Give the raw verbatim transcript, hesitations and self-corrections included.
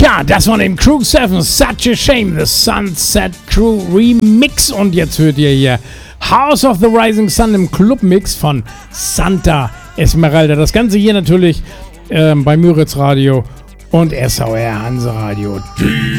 Tja, das war den Crew sieben, Such a Shame, the Sunset Crew Remix. Und jetzt hört ihr hier House of the Rising Sun im Clubmix von Santa Esmeralda. Das Ganze hier natürlich ähm, bei Müritz Radio und S V R Hanse Radio.